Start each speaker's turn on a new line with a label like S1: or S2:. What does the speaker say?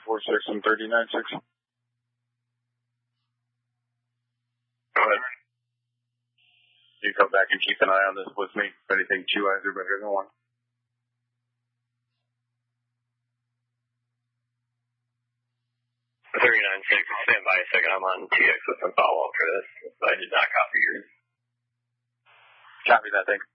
S1: 346 and 396.
S2: Go ahead.
S1: You come back and keep an eye on this with me. If anything, 2 eyes are better than 1.
S2: 396, stand by a second. I'm on TX with some follow-up for this. I did not copy yours.
S1: Copy that, thanks.